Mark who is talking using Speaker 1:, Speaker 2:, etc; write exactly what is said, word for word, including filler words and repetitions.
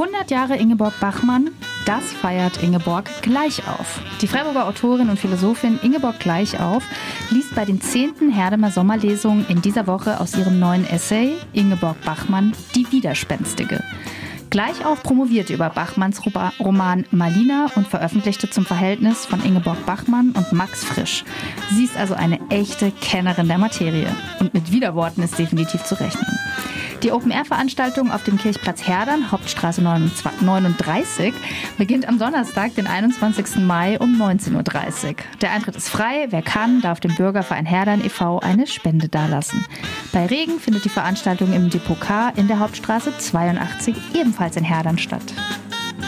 Speaker 1: hundert Jahre Ingeborg Bachmann, das feiert Ingeborg Gleichauf. Die Freiburger Autorin und Philosophin Ingeborg Gleichauf liest bei den zehnten Herdemer Sommerlesungen in dieser Woche aus ihrem neuen Essay Ingeborg Bachmann, die Widerspenstige. Gleichauf promovierte über Bachmanns Roman Malina und veröffentlichte zum Verhältnis von Ingeborg Bachmann und Max Frisch. Sie ist also eine echte Kennerin der Materie. Und mit Widerworten ist definitiv zu rechnen. Die Open-Air-Veranstaltung auf dem Kirchplatz Herdern, Hauptstraße neununddreißig, beginnt am Donnerstag, den einundzwanzigsten Mai um neunzehn Uhr dreißig. Der Eintritt ist frei. Wer kann, darf dem Bürgerverein Herdern e V eine Spende dalassen. Bei Regen findet die Veranstaltung im Depot K in der Hauptstraße zweiundachtzig ebenfalls in Herdern statt.